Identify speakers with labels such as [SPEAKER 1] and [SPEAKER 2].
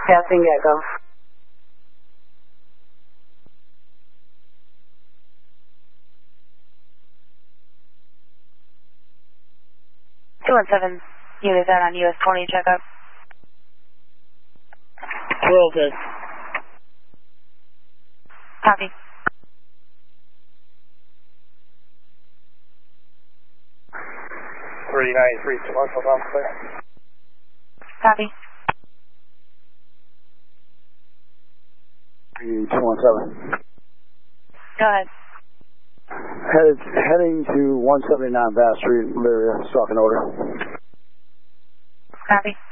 [SPEAKER 1] Passing Echo.
[SPEAKER 2] Unit out on US 20 checkup.
[SPEAKER 3] 206.
[SPEAKER 2] Copy.
[SPEAKER 4] Three 93 commercial clear.
[SPEAKER 2] Copy.
[SPEAKER 4] 217.
[SPEAKER 2] Go ahead.
[SPEAKER 4] Heading to 179 Bass Street, Elyria, stalking order.
[SPEAKER 2] Copy.